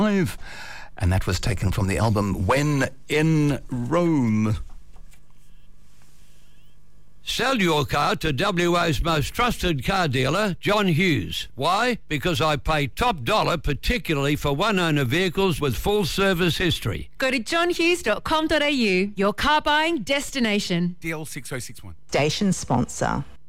and that was taken from the album When in Rome. Sell your car to WA's most trusted car dealer, John Hughes. Why? Because I pay top dollar, particularly for one-owner vehicles with full service history. Go to johnhughes.com.au, your car buying destination. DL6061. Station sponsor.